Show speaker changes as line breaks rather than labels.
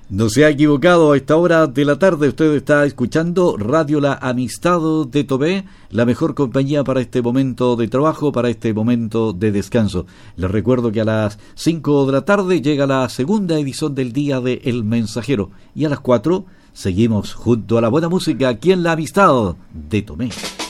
No se ha equivocado, a esta hora de la tarde usted está escuchando Radio La Amistad de Tomé, la mejor compañía para este momento de trabajo, para este momento de descanso. Les recuerdo que a las 5 de la tarde llega la segunda edición del Día de El Mensajero y a las 4 seguimos junto a la buena música aquí en La Amistad de Tomé.